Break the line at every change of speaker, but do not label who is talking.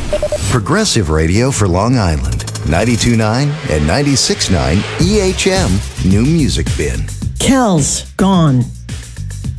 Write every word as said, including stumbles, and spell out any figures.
Progressive Radio for Long Island. ninety-two point nine and ninety-six point nine E H M New Music Bin.
Kel's gone.